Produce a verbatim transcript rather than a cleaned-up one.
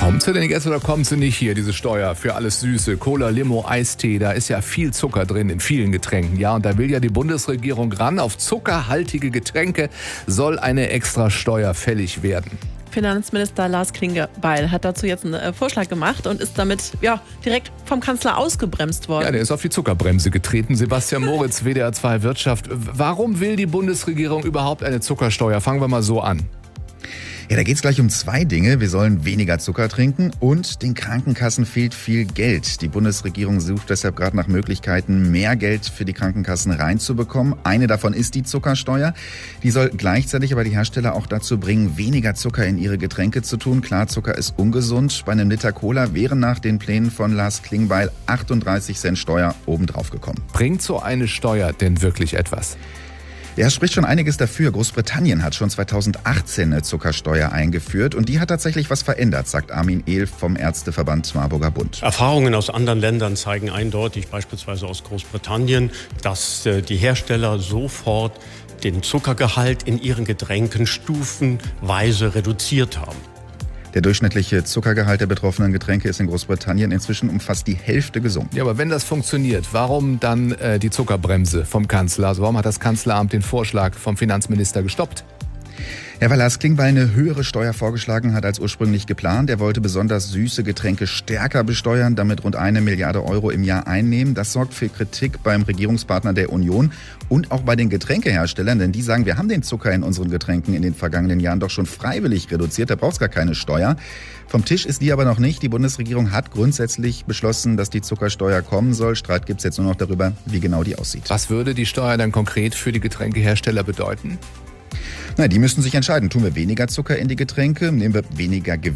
Kommt sie denn jetzt oder kommt sie nicht hier, diese Steuer für alles Süße? Cola, Limo, Eistee, da ist ja viel Zucker drin in vielen Getränken. Ja, und da will ja die Bundesregierung ran. Auf zuckerhaltige Getränke soll eine extra Steuer fällig werden. Finanzminister Lars Klingbeil hat dazu jetzt einen äh, Vorschlag gemacht und ist damit ja, direkt vom Kanzler ausgebremst worden. Ja, der ist auf die Zuckerbremse getreten. Sebastian Moritz, W D R zwei Wirtschaft. Warum will die Bundesregierung überhaupt eine Zuckersteuer? Fangen wir mal so an. Ja, da geht es gleich um zwei Dinge. Wir sollen weniger Zucker trinken und den Krankenkassen fehlt viel Geld. Die Bundesregierung sucht deshalb gerade nach Möglichkeiten, mehr Geld für die Krankenkassen reinzubekommen. Eine davon ist die Zuckersteuer. Die soll gleichzeitig aber die Hersteller auch dazu bringen, weniger Zucker in ihre Getränke zu tun. Klar, Zucker ist ungesund. Bei einem Liter Cola wären nach den Plänen von Lars Klingbeil achtunddreißig Cent Steuer obendrauf gekommen. Bringt so eine Steuer denn wirklich etwas? Ja, es spricht schon einiges dafür. Großbritannien hat schon zweitausendachtzehn eine Zuckersteuer eingeführt und die hat tatsächlich was verändert, sagt Armin Ehl vom Ärzteverband Marburger Bund. Erfahrungen aus anderen Ländern zeigen eindeutig, beispielsweise aus Großbritannien, dass die Hersteller sofort den Zuckergehalt in ihren Getränken stufenweise reduziert haben. Der durchschnittliche Zuckergehalt der betroffenen Getränke ist in Großbritannien inzwischen um fast die Hälfte gesunken. Ja, aber wenn das funktioniert, warum dann äh, die Zuckerbremse vom Kanzler? Also warum hat das Kanzleramt den Vorschlag vom Finanzminister gestoppt? Ja, weil Lars Klingbeil eine höhere Steuer vorgeschlagen hat als ursprünglich geplant. Er wollte besonders süße Getränke stärker besteuern, damit rund eine Milliarde Euro im Jahr einnehmen. Das sorgt für Kritik beim Regierungspartner der Union und auch bei den Getränkeherstellern, denn die sagen, wir haben den Zucker in unseren Getränken in den vergangenen Jahren doch schon freiwillig reduziert, da braucht es gar keine Steuer. Vom Tisch ist die aber noch nicht. Die Bundesregierung hat grundsätzlich beschlossen, dass die Zuckersteuer kommen soll. Streit gibt es jetzt nur noch darüber, wie genau die aussieht. Was würde die Steuer dann konkret für die Getränkehersteller bedeuten? Na, die müssten sich entscheiden. Tun wir weniger Zucker in die Getränke? Nehmen wir weniger Gewicht